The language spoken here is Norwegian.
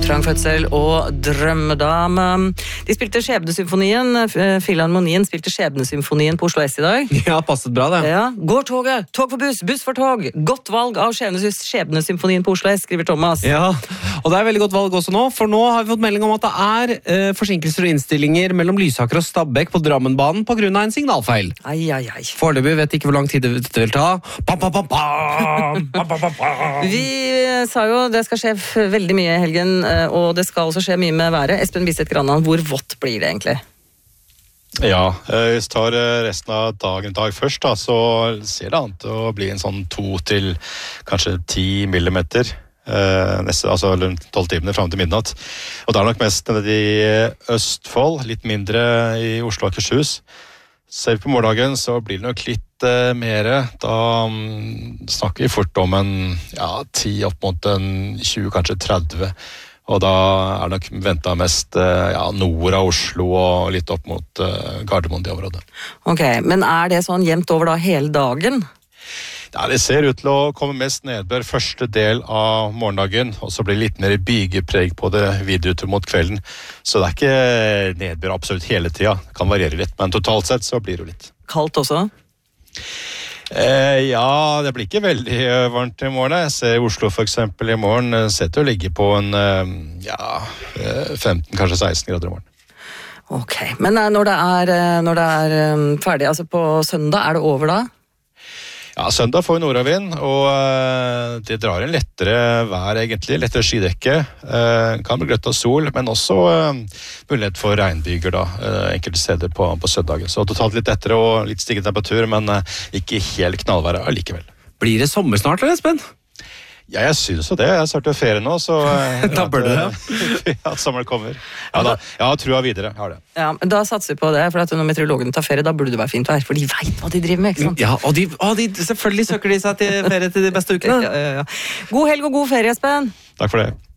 Trang Fødsel og Drømmedame. De spilte Skjebnesymfonien, Filharmonien spilte Skjebnesymfonien på Oslo S i dag. Ja, passet bra det. Ja, går toget, tog for buss, buss for tog. Godt valg av Skjebnesymfonien på Oslo S, skriver Thomas. Ja, og det er veldig godt valg også nå, for nå har vi fått melding om at det er forsinkelser og innstillinger mellom Lysaker og Stabekk på Drammenbanen på grunn av en signalfeil. Ai, ai, ai. Foreløpig vet ikke hvor lang tid det vil ta. Bam, bam, bam, bam, bam, bam, bam. Vi sa jo det skal skje veldig mye i helgen, og det skal også skje mye med været. Espen Bisset Grannan, hvor vått blir det egentlig? Ja, hvis vi tar resten av dagen i dag først, da, så ser det an til å bli en sånn 2 til kanskje 10 millimeter. Altså 12 timene frem til midnatt. Og det er nok mest i Østfold, litt mindre i Oslo og Akershus. Ser vi på morgendagen, så blir det nok litt mer. Da snakker vi fort om en 10 opp mot en 20, kanskje 30. Og da er nok ventet mest nord av Oslo og litt opp mot Gardermoen i området. Ok, men er det sånn jevnt over da hele dagen? Ja, det ser ut til å komme mest nedbør første del av morgendagen, og så blir det litt mer bygepreg på det videre ut mot kvelden. Så det er ikke nedbør absolutt hele tida. Det kan variere litt, men totalt sett så blir det jo litt. Kaldt også? Ja, det blir ikke veldig varmt i morgen. Jeg ser Oslo for eksempel i morgen, ser til å ligge på en 15, kanskje 16 grader i morgen. Ok, men når det er ferdig, altså på søndag, er det over da? Ja, søndag får vi nordavind, og det drar en lettere vær egentlig, lettere skydekke. Kan bli gløtt av sol, men også mulighet for regnbyger da, enkelte steder på søndagen. Så totalt litt lettere og litt stigende temperatur, men ikke helt knallvær allikevel. Blir det sommer snart, eller Espen? Ja, jeg synes jo det. Jeg starter ferie nå, så... Da bør det det. Ja, sommeren kommer. Ja, da, trua videre, jeg har det. Ja, men da satser vi på det, for at når meteorologene tar ferie, da burde det være fint vær, for de vet hva de driver med, ikke sant? Ja, og selvfølgelig søker de seg til ferie til de beste ukene. Ja. God helg og god ferie, Espen! Takk for det.